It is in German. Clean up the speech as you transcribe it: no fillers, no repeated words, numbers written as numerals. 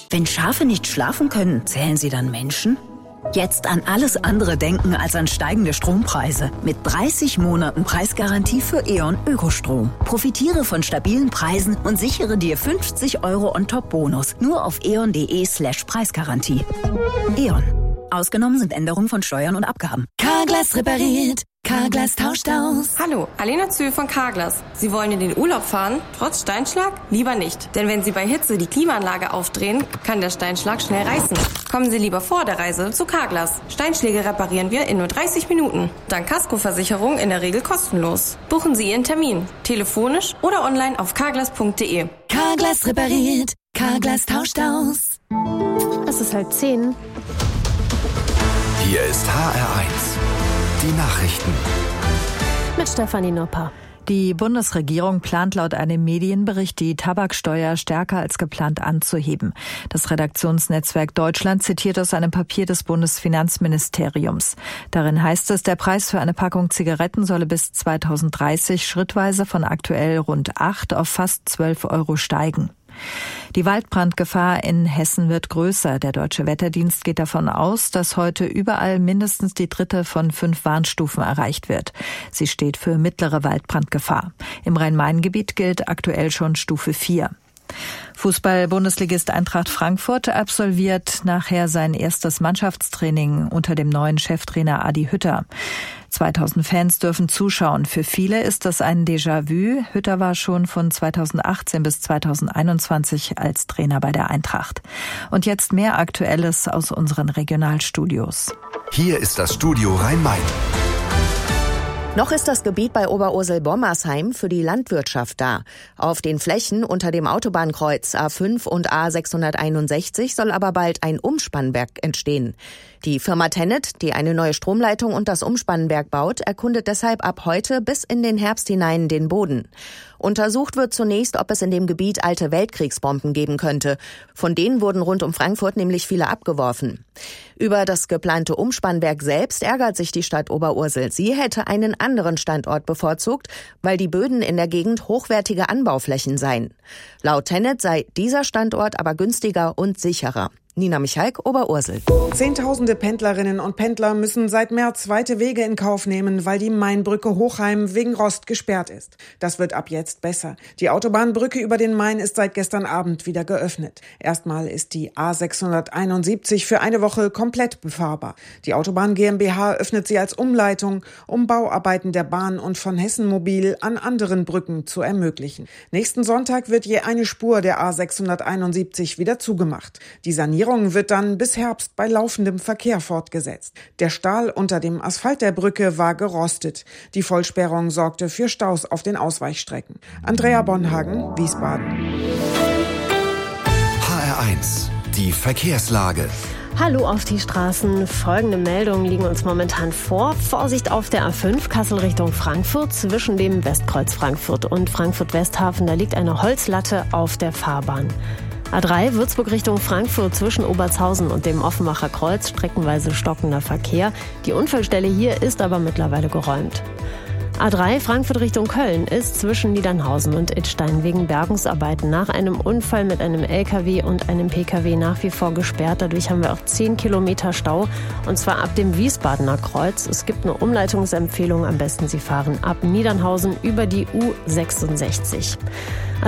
Wenn Schafe nicht schlafen können, zählen sie dann Menschen? Jetzt an alles andere denken als an steigende Strompreise. Mit 30 Monaten Preisgarantie für E.ON Ökostrom. Profitiere von stabilen Preisen und sichere dir 50 € On-Top-Bonus. Nur auf eon.de/Preisgarantie. E.ON. Ausgenommen sind Änderungen von Steuern und Abgaben. Carglass repariert. Carglass tauscht aus. Hallo, Alena Zühl von Carglass. Sie wollen in den Urlaub fahren, trotz Steinschlag? Lieber nicht. Denn wenn Sie bei Hitze die Klimaanlage aufdrehen, kann der Steinschlag schnell reißen. Kommen Sie lieber vor der Reise zu Carglass. Steinschläge reparieren wir in nur 30 Minuten. Dank Kaskoversicherung in der Regel kostenlos. Buchen Sie Ihren Termin. Telefonisch oder online auf carglass.de. Carglass repariert. Carglass tauscht aus. Es ist 9:30. Hier ist HR1. Die Nachrichten. Mit Stefanie Nopper. Die Bundesregierung plant laut einem Medienbericht, die Tabaksteuer stärker als geplant anzuheben. Das Redaktionsnetzwerk Deutschland zitiert aus einem Papier des Bundesfinanzministeriums. Darin heißt es, der Preis für eine Packung Zigaretten solle bis 2030 schrittweise von aktuell rund 8 auf fast 12 € steigen. Die Waldbrandgefahr in Hessen wird größer. Der Deutsche Wetterdienst geht davon aus, dass heute überall mindestens die 3. von 5 Warnstufen erreicht wird. Sie steht für mittlere Waldbrandgefahr. Im Rhein-Main-Gebiet gilt aktuell schon Stufe 4. Fußball-Bundesligist Eintracht Frankfurt absolviert nachher sein erstes Mannschaftstraining unter dem neuen Cheftrainer Adi Hütter. 2000 Fans dürfen zuschauen. Für viele ist das ein Déjà-vu. Hütter war schon von 2018 bis 2021 als Trainer bei der Eintracht. Und jetzt mehr Aktuelles aus unseren Regionalstudios. Hier ist das Studio Rhein-Main. Noch ist das Gebiet bei Oberursel-Bommersheim für die Landwirtschaft da. Auf den Flächen unter dem Autobahnkreuz A5 und A661 soll aber bald ein Umspannwerk entstehen. Die Firma Tennet, die eine neue Stromleitung und das Umspannwerk baut, erkundet deshalb ab heute bis in den Herbst hinein den Boden. Untersucht wird zunächst, ob es in dem Gebiet alte Weltkriegsbomben geben könnte. Von denen wurden rund um Frankfurt nämlich viele abgeworfen. Über das geplante Umspannwerk selbst ärgert sich die Stadt Oberursel. Sie hätte einen anderen Standort bevorzugt, weil die Böden in der Gegend hochwertige Anbauflächen seien. Laut Tennet sei dieser Standort aber günstiger und sicherer. Nina Michalk, Oberursel. Zehntausende Pendlerinnen und Pendler müssen seit März weite Wege in Kauf nehmen, weil die Mainbrücke Hochheim wegen Rost gesperrt ist. Das wird ab jetzt besser. Die Autobahnbrücke über den Main ist seit gestern Abend wieder geöffnet. Erstmal ist die A671 für eine Woche komplett befahrbar. Die Autobahn GmbH öffnet sie als Umleitung, um Bauarbeiten der Bahn und von Hessen Mobil an anderen Brücken zu ermöglichen. Nächsten Sonntag wird je eine Spur der A671 wieder zugemacht. Die Sanierung wird dann bis Herbst bei laufendem Verkehr fortgesetzt. Der Stahl unter dem Asphalt der Brücke war gerostet. Die Vollsperrung sorgte für Staus auf den Ausweichstrecken. Andrea Bonhagen, Wiesbaden. HR1, die Verkehrslage. Hallo auf die Straßen. Folgende Meldungen liegen uns momentan vor. Vorsicht auf der A5 Kassel Richtung Frankfurt zwischen dem Westkreuz Frankfurt und Frankfurt-Westhafen. Da liegt eine Holzlatte auf der Fahrbahn. A3 Würzburg Richtung Frankfurt zwischen Obertshausen und dem Offenbacher Kreuz streckenweise stockender Verkehr. Die Unfallstelle hier ist aber mittlerweile geräumt. A3 Frankfurt Richtung Köln ist zwischen Niedernhausen und Idstein wegen Bergungsarbeiten nach einem Unfall mit einem LKW und einem PKW nach wie vor gesperrt. Dadurch haben wir auch 10 Kilometer Stau, und zwar ab dem Wiesbadener Kreuz. Es gibt eine Umleitungsempfehlung. Am besten Sie fahren ab Niedernhausen über die U66.